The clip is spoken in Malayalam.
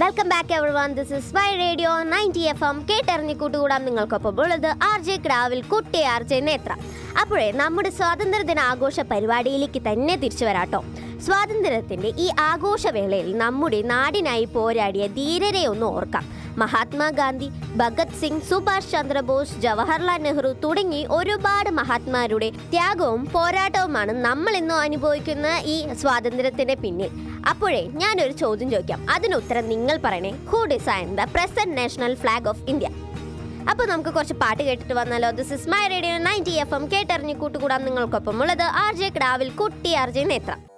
Welcome back everyone. This is my radio 90 FM. കേട്ടറിഞ്ഞ് കൂട്ടുകൂടാം നിങ്ങൾക്കൊപ്പം ഉള്ളത് RJ ക്രാവിൽ കുട്ടി RJ നേത്ര. അപ്പോഴേ നമ്മുടെ സ്വാതന്ത്ര്യദിന ആഘോഷ പരിപാടിയിലേക്ക് തന്നെ തിരിച്ചു വരാട്ടോ. സ്വാതന്ത്ര്യത്തിൻ്റെ ഈ ആഘോഷവേളയിൽ നമ്മുടെ നാടിനായി പോരാടിയ ധീരരെ ഒന്ന് ഓർക്കാം. മഹാത്മാഗാന്ധി, ഭഗത് സിംഗ്, സുഭാഷ് ചന്ദ്രബോസ്, ജവഹർലാൽ നെഹ്റു തുടങ്ങി ഒരുപാട് മഹാത്മാരുടെ ത്യാഗവും പോരാട്ടവുമാണ് നമ്മൾ ഇന്ന് അനുഭവിക്കുന്ന ഈ സ്വാതന്ത്ര്യത്തിന് പിന്നിൽ. അപ്പോഴേ ഞാനൊരു ചോദ്യം ചോദിക്കാം, അതിനുത്തരം നിങ്ങൾ പറയണേ. Who design the present national flag off India? അപ്പോൾ നമുക്ക് കുറച്ച് പാട്ട് കേട്ടിട്ട് വന്നാലോ. This is my radio 90 FM. കേട്ടറിഞ്ഞ് കൂട്ടുകൂടാം നിങ്ങൾക്കൊപ്പം ഉള്ളത് RJ ക്രാവിൽ കുട്ടി RJ നേത്ര.